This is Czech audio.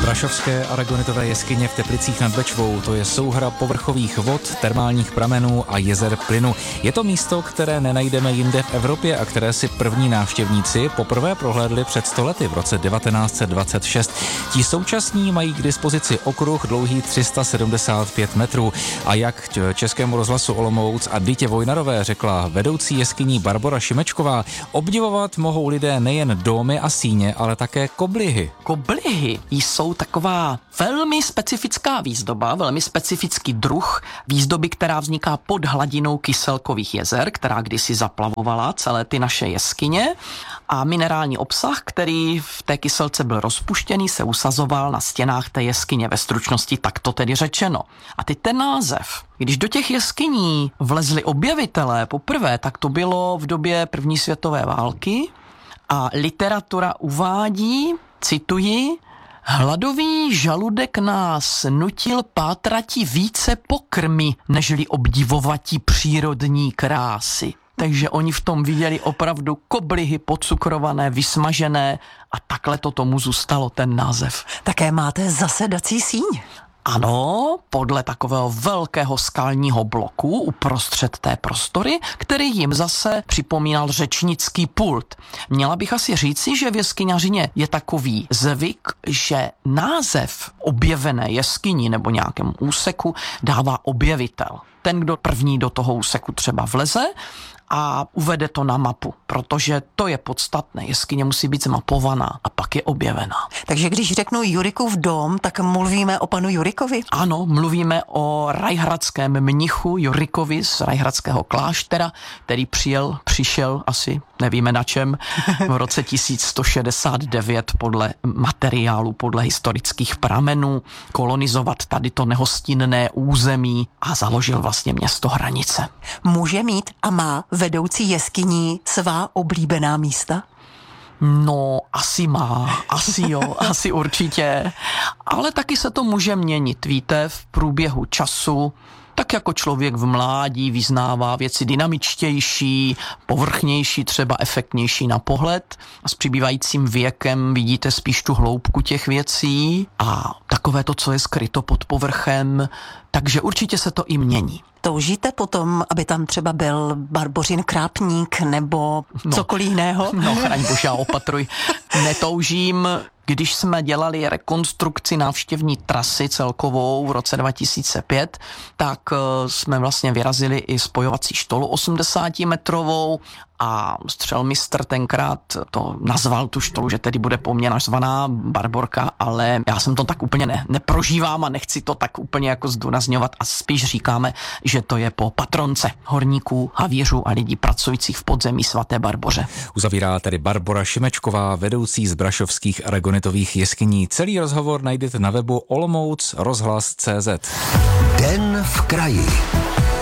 Brašovské aragonitové jeskyně v Teplicích nad Bečvou, to je souhra povrchových vod, termálních pramenů a jezer plynu. Je to místo, které nenajdeme jinde v Evropě a které si první návštěvníci poprvé prohlédli před 100 lety v roce 1926. Ti současní mají k dispozici okruh dlouhý 375 metrů a jak Českému rozhlasu Olomouc a Dytě Vojnarové řekla vedoucí jeskyní Barbora Šimečková, obdivovat mohou lidé nejen domy a síně, ale také koblihy. Koblihy jsou taková velmi specifická výzdoba, velmi specifický druh výzdoby, která vzniká pod hladinou kyselkových jezer, která kdysi zaplavovala celé ty naše jeskyně, a minerální obsah, který v té kyselce byl rozpuštěný, se usazoval na stěnách té jeskyně, ve stručnosti takto tedy řečeno. A teď ten název. Když do těch jeskyní vlezli objevitelé poprvé, tak to bylo v době první světové války a literatura uvádí, cituji, hladový žaludek nás nutil pátrati více pokrmy, nežli obdivovatí přírodní krásy. Takže oni v tom viděli opravdu koblihy podcukrované, vysmažené a takhle to tomu zůstalo ten název. Také máte zasedací síň. Ano, podle takového velkého skalního bloku uprostřed té prostory, který jim zase připomínal řečnický pult. Měla bych asi říci, že v jeskyňařině je takový zvyk, že název objevené jeskyni nebo nějakému úseku dává objevitel. Ten, kdo první do toho úseku třeba vleze a uvede to na mapu, protože to je podstatné. Jeskyně musí být zmapovaná a pak je objevená. Takže když řeknu Jurikův dom, tak mluvíme o panu Jurikovi? Ano, mluvíme o rajhradském mnichu Jurikovi z rajhradského kláštera, který přišel asi, nevíme na čem, v roce 1169 podle materiálu, podle historických pramenů, kolonizovat tady to nehostinné území a založil vlastně město Hranice. Může mít a má vedoucí jeskyní svá oblíbená místa? No, asi má, asi jo, asi určitě, ale taky se to může měnit, víte, v průběhu času. Tak jako člověk v mládí vyznává věci dynamičtější, povrchnější, třeba efektnější na pohled. A s přibývajícím věkem vidíte spíš tu hloubku těch věcí a takové to, co je skryto pod povrchem, takže určitě se to i mění. Toužíte potom, aby tam třeba byl Barbořin krápník nebo cokoliv jiného? No, chraň bože, opatruj. Netoužím. Když jsme dělali rekonstrukci návštěvní trasy celkovou v roce 2005, tak jsme vlastně vyrazili i spojovací štolu 80-metrovou a střelmistr tenkrát to nazval tu štolu, že tedy bude po mně nazvaná Barborka, ale já jsem to tak úplně neprožívám a nechci to tak úplně jako zdůrazňovat a spíš říkáme, že to je po patronce horníků, havířů a lidí pracujících v podzemí svaté Barboře. Uzavírá tedy Barbora Šimečková, vedoucí z brašovských aragonitových jeskyní. Celý rozhovor najdete na webu Olomouc rozhlas.cz. Den v kraji.